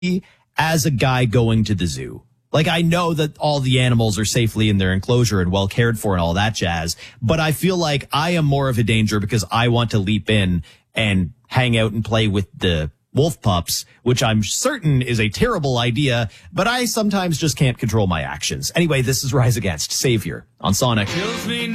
as a guy going to the zoo. Like, I know that all the animals are safely in their enclosure and well cared for and all that jazz, but I feel like I am more of a danger because I want to leap in and hang out and play with the wolf pups, which I'm certain is a terrible idea, but I sometimes just can't control my actions. Anyway, this is Rise Against Savior on Sonic.